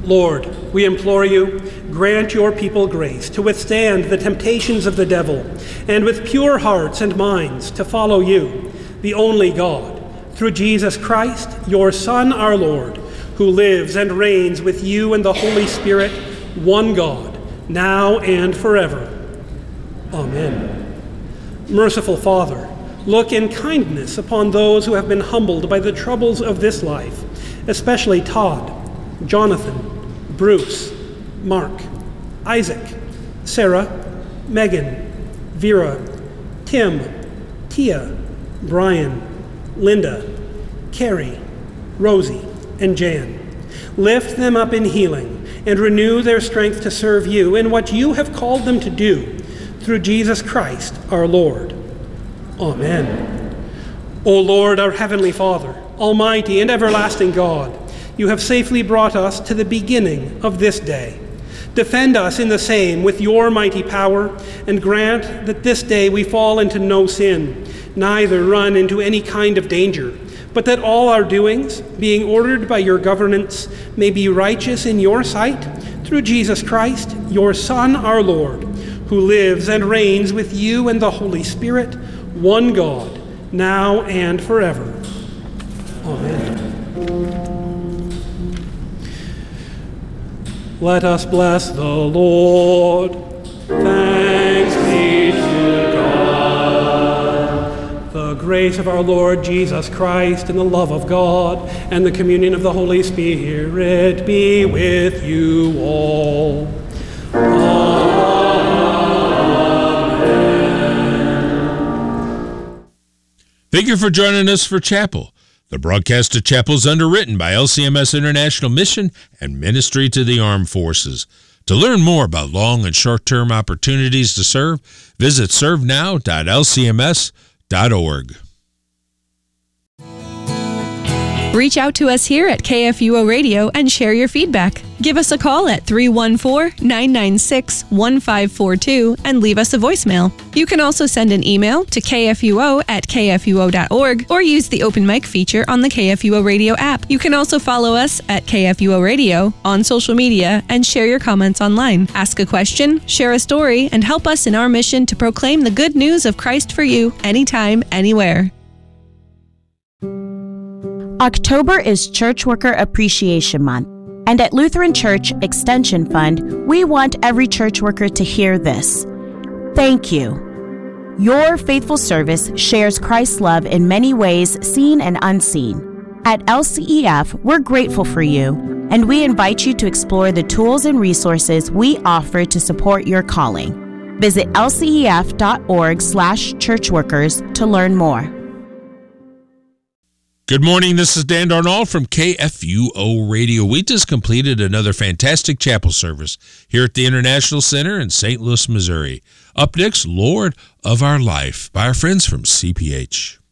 Lord, we implore you, grant your people grace to withstand the temptations of the devil, and with pure hearts and minds to follow you, the only God, through Jesus Christ, your Son, our Lord, who lives and reigns with you and the Holy Spirit, one God, now and forever. Amen. Merciful Father, look in kindness upon those who have been humbled by the troubles of this life, especially Todd, Jonathan, Bruce, Mark, Isaac, Sarah, Megan, Vera, Tim, Tia, Brian, Linda, Carrie, Rosie, and Jan. Lift them up in healing and renew their strength to serve you in what you have called them to do, through Jesus Christ our Lord. Amen. O Lord, our heavenly Father, almighty and everlasting God, you have safely brought us to the beginning of this day. Defend us in the same with your mighty power, and grant that this day we fall into no sin, neither run into any kind of danger, but that all our doings, being ordered by your governance, may be righteous in your sight, through Jesus Christ, your Son, our Lord, who lives and reigns with you and the Holy Spirit, one God, now and forever. Amen. Let us bless the Lord. Thanks be to God. The grace of our Lord Jesus Christ and the love of God and the communion of the Holy Spirit be with you all. Amen. Thank you for joining us for Chapel. The broadcast of Chapel is underwritten by LCMS International Mission and Ministry to the Armed Forces. To learn more about long and short-term opportunities to serve, visit servenow.lcms.org. Reach out to us here at KFUO Radio and share your feedback. Give us a call at 314-996-1542 and leave us a voicemail. You can also send an email to kfuo@kfuo.org or use the open mic feature on the KFUO Radio app. You can also follow us at KFUO Radio on social media and share your comments online. Ask a question, share a story, and help us in our mission to proclaim the good news of Christ for you anytime, anywhere. October is Church Worker Appreciation Month, and at Lutheran Church Extension Fund, we want every church worker to hear this. Thank you. Your faithful service shares Christ's love in many ways, seen and unseen. At LCEF, we're grateful for you, and we invite you to explore the tools and resources we offer to support your calling. Visit lcef.org/churchworkers to learn more. Good morning, this is Dan Darnall from KFUO Radio. We just completed another fantastic chapel service here at the International Center in St. Louis, Missouri. Up next, Lord of Our Life by our friends from CPH.